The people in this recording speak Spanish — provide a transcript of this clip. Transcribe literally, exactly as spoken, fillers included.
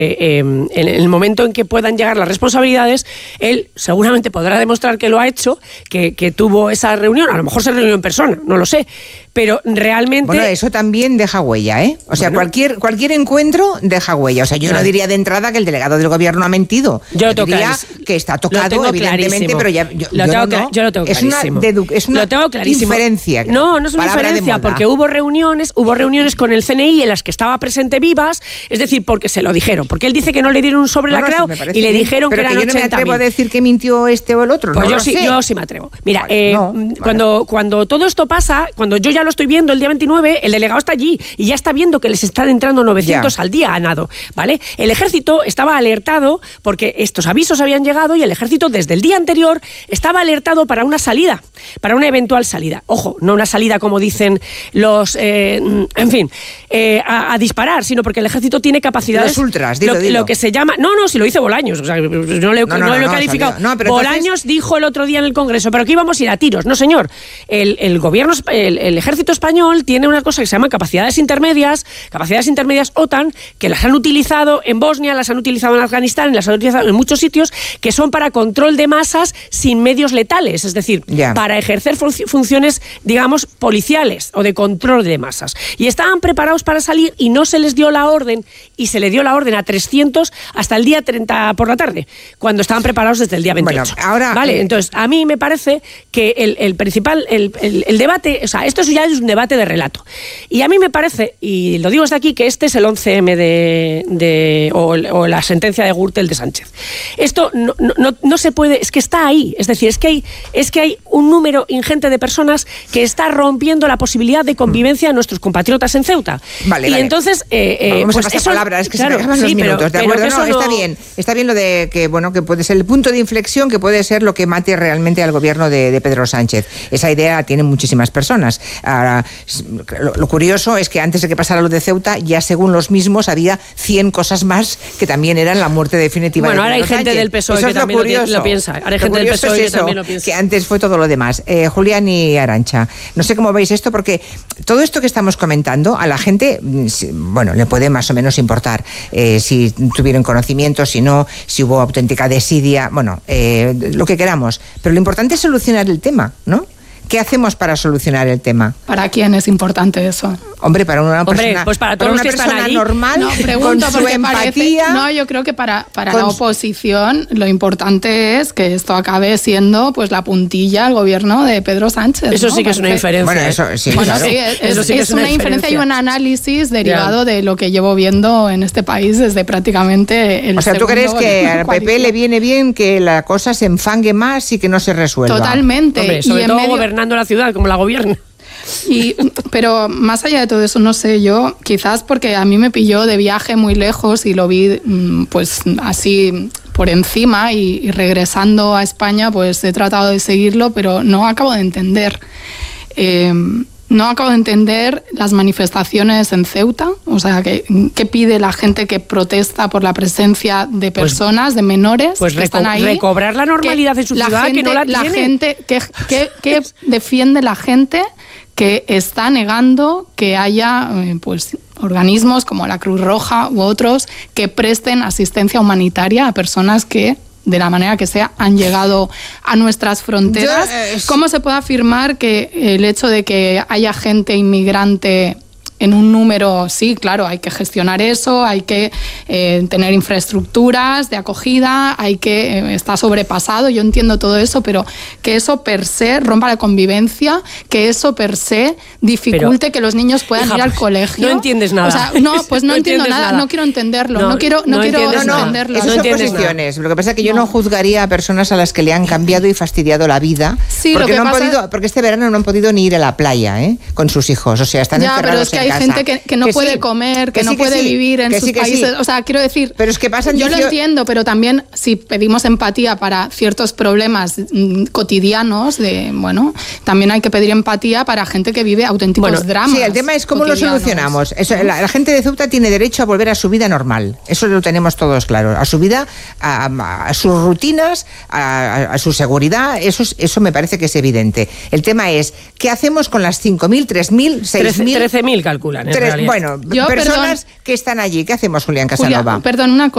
Eh, en el momento en que puedan llegar las responsabilidades, él seguramente podrá demostrar que lo ha hecho, que, que tuvo esa reunión, a lo mejor se reunió en persona, no lo sé, pero realmente... Bueno, eso también deja huella, ¿eh? O sea, bueno, cualquier cualquier encuentro deja huella. O sea, yo claro. no diría de entrada que el delegado del gobierno ha mentido. Yo lo tengo diría clarísimo. que está tocado, evidentemente, clarísimo. pero ya... Yo lo, yo tengo, no, cl- yo lo tengo es clarísimo. Una dedu- es una lo tengo clarísimo. inferencia. No, no es una inferencia, porque hubo reuniones, hubo reuniones con el C N I en las que estaba presente Vivas, es decir, porque se lo dijeron. Porque él dice que no le dieron un sobre bueno, lacrado sí, y le dijeron pero que eran que yo no me ochenta atrevo mil. a decir que mintió este o el otro. Pues no yo lo sí, sé. yo sí me atrevo. Mira, Vale, eh, no, cuando, vale. cuando todo esto pasa, cuando yo ya lo estoy viendo el día veintinueve, el delegado está allí y ya está viendo que les están entrando novecientos ya. al día a nado, ¿vale? El ejército estaba alertado porque estos avisos habían llegado y el ejército desde el día anterior estaba alertado para una salida, para una eventual salida. Ojo, no una salida como dicen los, eh, en fin, eh, a, a disparar, sino porque el ejército tiene capacidades... Los ultras, dilo, lo, dilo. lo que se llama... No, no, si lo dice Bolaños, o sea, no, le, no, no, no, no lo he no, calificado. No, pero Bolaños entonces... dijo el otro día en el Congreso, pero que íbamos a ir a tiros. No, señor. El, el gobierno, el, el ejército español tiene una cosa que se llama capacidades intermedias, capacidades intermedias OTAN, que las han utilizado en Bosnia, las han utilizado en Afganistán, las han utilizado en muchos sitios, que son para control de masas sin medios letales, es decir, yeah. para ejercer fun- funciones, digamos, policiales o de control de masas. Y estaban preparados para salir y no se les dio la orden, y se le dio la orden a trescientos hasta el día treinta por la tarde, cuando estaban preparados desde el día veintiocho. Bueno, ahora... Vale, eh... entonces, a mí me parece que el, el principal, el, el, el debate, o sea, esto ya es un debate de relato. Y a mí me parece, y lo digo desde aquí, que este es el once eme de, de o, o la sentencia de Gürtel de Sánchez. Esto no, no, no se puede, es que está ahí, es decir, es que hay, es que hay un número ingente de personas que está rompiendo la posibilidad de convivencia de nuestros compatriotas en Ceuta. Vale, y vale. entonces, eh, eh, vamos pues a pasar eso, palabras, es que claro, se me acaban sí, los minutos, pero, ¿de acuerdo? No, no... está bien, está bien lo de que, bueno, que puede ser el punto de inflexión, que puede ser lo que mate realmente al gobierno de, de Pedro Sánchez. Esa idea la tienen muchísimas personas. Ahora, lo, lo curioso es que antes de que pasara lo de Ceuta, ya según los mismos había cien cosas más que también eran la muerte definitiva bueno, de Pedro ahora hay gente Sánchez. del P S O E eso que es lo también curioso. lo, lo piensa. Ahora hay lo gente del P S O E es que eso, también lo piensa. Que antes fue todo lo demás. Eh, Julián y Arantxa, no sé cómo veis esto, porque todo esto que estamos comentando a la gente, bueno, le puede más o menos importar eh, si tuvieron conocimiento, si no, si hubo auténtica desidia, bueno, eh, lo que queramos. Pero lo importante es solucionar el tema, ¿no? ¿Qué hacemos para solucionar el tema? ¿Para quién es importante eso? Hombre, para una Hombre, persona, pues para para todos una los que persona están allí. normal, no, pregunto con su porque empatía. Parece, no, yo creo que para, para con la oposición lo importante es que esto acabe siendo pues la puntilla al gobierno de Pedro Sánchez. Eso ¿no? sí que es una inferencia. Bueno, eso sí, bueno, claro. sí, es, Eso sí que es, es una una inferencia y un análisis derivado ya. de lo que llevo viendo en este país desde prácticamente el O sea, ¿tú crees que al P P le viene bien que la cosa se enfangue más y que no se resuelva? Totalmente. Hombre, sobre y todo en medio... gobernando la ciudad como la gobierna. Y, pero más allá de todo eso, no sé, yo quizás porque a mí me pilló de viaje muy lejos y lo vi pues así por encima y, y regresando a España pues he tratado de seguirlo, pero no acabo de entender. Eh, no acabo de entender las manifestaciones en Ceuta, o sea, ¿qué, qué pide la gente que protesta por la presencia de personas, pues, de menores pues que reco- están ahí? recobrar la normalidad de su la ciudad, gente, que no la, la tiene. gente, ¿qué, qué, qué defiende la gente que está negando que haya eh, pues organismos como la Cruz Roja u otros que presten asistencia humanitaria a personas que, de la manera que sea, han llegado a nuestras fronteras? Yo, eh, ¿Cómo se puede afirmar que el hecho de que haya gente inmigrante en un número, sí, claro, hay que gestionar eso, hay que eh, tener infraestructuras de acogida, hay que eh, está sobrepasado, yo entiendo todo eso, pero que eso per se rompa la convivencia, que eso per se dificulte pero, que los niños puedan hija, ir al colegio. No entiendes nada. O sea, no, pues no, no entiendo nada, nada, no quiero entenderlo, no, no quiero, no, no quiero entenderlo. Esas son posiciones. Lo que pasa es que yo no. no juzgaría a personas a las que le han cambiado y fastidiado la vida, sí, porque, lo que no han pasa... podido, porque este verano no han podido ni ir a la playa, ¿eh? Con sus hijos, o sea, están ya, encerrados pero es que en hay casa. gente que, que no que puede sí, comer, que, que no sí, que puede sí, vivir en sus sí, países, sí. o sea, quiero decir, pero es que pasan yo dicio... lo entiendo, pero también si pedimos empatía para ciertos problemas mmm, cotidianos, de bueno, también hay que pedir empatía para gente que vive auténticos bueno, dramas. Sí, el tema es cómo lo solucionamos. Eso, la, la gente de Ceuta tiene derecho a volver a su vida normal, eso lo tenemos todos claro, a su vida, a, a sus rutinas, a, a su seguridad, eso, eso me parece que es evidente. El tema es, ¿qué hacemos con las cinco mil, tres mil, seis mil? trece mil calculan, en Tres, realidad. bueno, Yo, personas perdón, que están allí. ¿Qué hacemos, Julián Casanova? Julia, perdón, una cosa.